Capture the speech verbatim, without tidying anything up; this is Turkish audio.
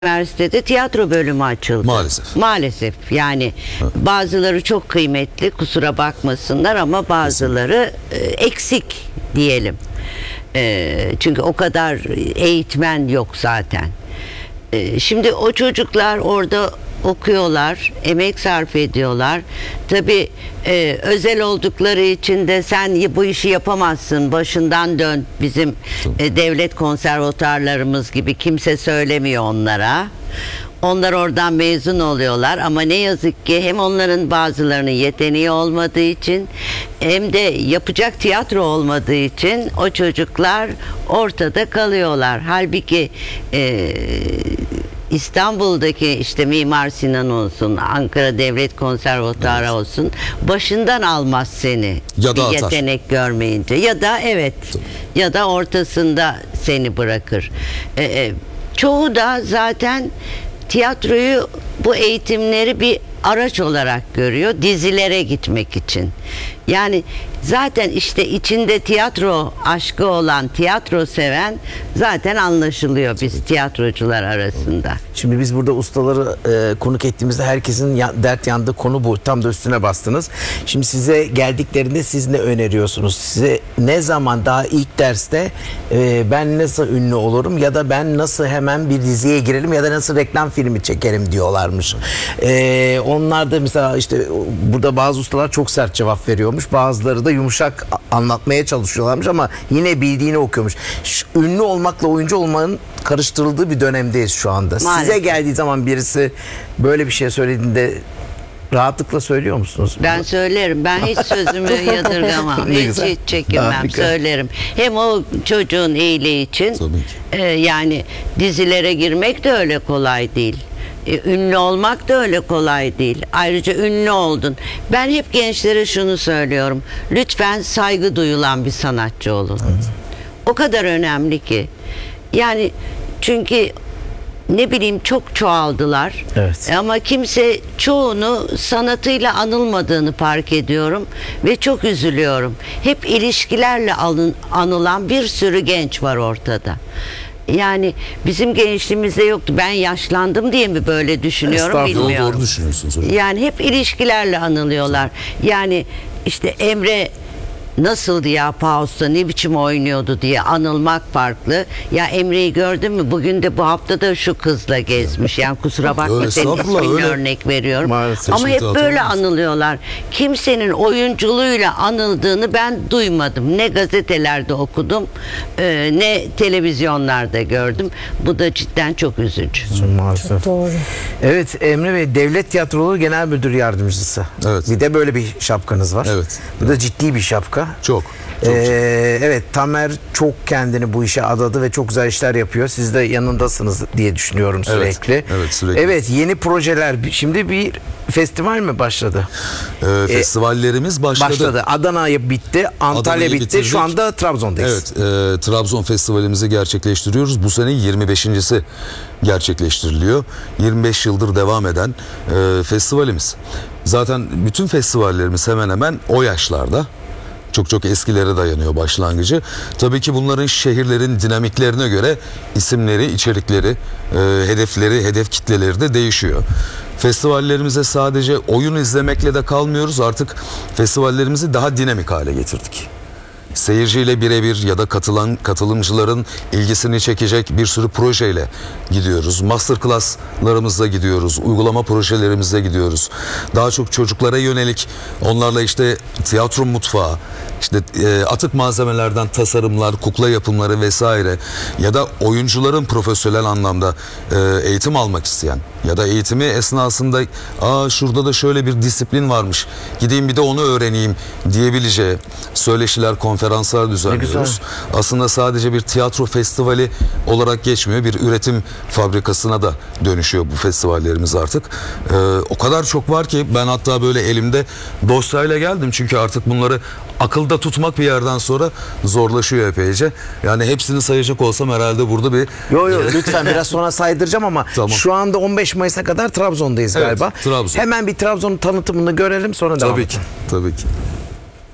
Üniversitede tiyatro bölümü açıldı. Maalesef. Maalesef yani evet. Bazıları çok kıymetli, kusura bakmasınlar, ama bazıları e, eksik diyelim. E, çünkü o kadar eğitmen yok zaten. E, şimdi o çocuklar orada okuyorlar, emek sarf ediyorlar. Tabii e, özel oldukları için de sen bu işi yapamazsın, başından dön. Bizim e, devlet konservatuarlarımız gibi kimse söylemiyor onlara. Onlar oradan mezun oluyorlar, ama ne yazık ki hem onların bazılarının yeteneği olmadığı için hem de yapacak tiyatro olmadığı için o çocuklar ortada kalıyorlar. Halbuki e, İstanbul'daki işte Mimar Sinan olsun, Ankara Devlet Konservatuarı evet. olsun, başından almaz seni ya da bir atar. Yetenek görmeyince, ya da evet Tabii. ya da ortasında seni bırakır. E, e, çoğu da zaten tiyatroyu, bu eğitimleri bir araç olarak görüyor, dizilere gitmek için. Yani zaten işte içinde tiyatro aşkı olan, tiyatro seven zaten anlaşılıyor biz tiyatrocular arasında. Şimdi biz burada ustaları e, konuk ettiğimizde herkesin ya, dert yandığı konu bu. Tam da üstüne bastınız. Şimdi size geldiklerinde siz ne öneriyorsunuz? Size ne zaman daha ilk derste e, ben nasıl ünlü olurum, ya da ben nasıl hemen bir diziye girelim, ya da nasıl reklam filmi çekerim diyorlarmış. E, onlar da mesela işte burada bazı ustalar çok sert cevap veriyormuş. Bazıları da yumuşak anlatmaya çalışıyorlarmış, ama yine bildiğini okuyormuş. Şu, ünlü olmakla oyuncu olmanın karıştırıldığı bir dönemdeyiz şu anda. Maalesef. Size geldiği zaman birisi böyle bir şey söylediğinde rahatlıkla söylüyor musunuz? Ben söylerim. Ben hiç sözümü yadırgamam. hiç, hiç çekinmem. Harika. Söylerim. Hem o çocuğun iyiliği için e, yani dizilere girmek de öyle kolay değil. E, ünlü olmak da öyle kolay değil. Ayrıca ünlü oldun. Ben hep gençlere şunu söylüyorum. Lütfen saygı duyulan bir sanatçı olun. Evet. O kadar önemli ki. Yani çünkü ne bileyim çok çoğaldılar. Evet. Ama kimse çoğunu sanatıyla anılmadığını fark ediyorum ve çok üzülüyorum. Hep ilişkilerle alın, anılan bir sürü genç var ortada. Yani bizim gençliğimizde yoktu. Ben yaşlandım diye mi böyle düşünüyorum bilmiyorum. Doğru düşünüyorsunuz hocam. Yani hep ilişkilerle anılıyorlar. Yani işte Emre nasıldı ya Faust'ta, ne biçim oynuyordu diye anılmak farklı. Ya Emre'yi gördün mü? Bugün de bu hafta da şu kızla gezmiş. Yani kusura bakma senin ismini örnek veriyorum. Maalesef. Ama hep böyle anılıyorlar. Kimsenin oyunculuğuyla anıldığını ben duymadım. Ne gazetelerde okudum, ne televizyonlarda gördüm. Bu da cidden çok üzücü. Maalesef. Çok doğru. Evet Emre Bey, Devlet Tiyatroları Genel Müdür Yardımcısı. Evet. Bir de böyle bir şapkanız var. Evet. Bu da ciddi bir şapka. Çok. çok ee, evet, Tamer çok kendini bu işe adadı ve çok güzel işler yapıyor. Siz de yanındasınız diye düşünüyorum sürekli. Evet, evet, sürekli. Evet, yeni projeler. Şimdi bir festival mi başladı? Ee, festivallerimiz başladı. Başladı. Adana bitti, Antalya Adana'yı bitti. bitirdik. Şu anda Trabzon'dayız. Evet, e, Trabzon Festivalimizi gerçekleştiriyoruz. Bu sene yirmi beşincisi gerçekleştiriliyor. yirmi beş yıldır devam eden e, festivalimiz. Zaten bütün festivallerimiz hemen hemen o yaşlarda. Çok çok eskilere dayanıyor başlangıcı. Tabii ki bunların şehirlerin dinamiklerine göre isimleri, içerikleri, e, hedefleri, hedef kitleleri de değişiyor. Festivallerimize sadece oyun izlemekle de kalmıyoruz. Artık festivallerimizi daha dinamik hale getirdik. Seyirciyle birebir ya da katılan katılımcıların ilgisini çekecek bir sürü projeyle gidiyoruz. Masterclass'larımızla gidiyoruz. Uygulama projelerimizle gidiyoruz. Daha çok çocuklara yönelik, onlarla işte tiyatro mutfağı, işte e, atık malzemelerden tasarımlar, kukla yapımları vesaire, ya da oyuncuların profesyonel anlamda e, eğitim almak isteyen ya da eğitimi esnasında aa şurada da şöyle bir disiplin varmış, gideyim bir de onu öğreneyim diyebileceği söyleşiler, konferanslar düzenliyoruz. Aslında sadece bir tiyatro festivali olarak geçmiyor, bir üretim fabrikasına da dönüşüyor bu festivallerimiz artık. Ee, o kadar çok var ki ben hatta böyle elimde dosyayla geldim, çünkü artık bunları akılda tutmak bir yerden sonra zorlaşıyor epeyce. Yani hepsini sayacak olsam herhalde burada bir... Yo yo lütfen biraz sonra saydıracağım, ama tamam. Şu anda on beş Mayıs'a kadar Trabzon'dayız evet, galiba. Trabzon. Hemen bir Trabzon'un tanıtımını görelim, sonra devam Tabii edelim. ki, tabii ki.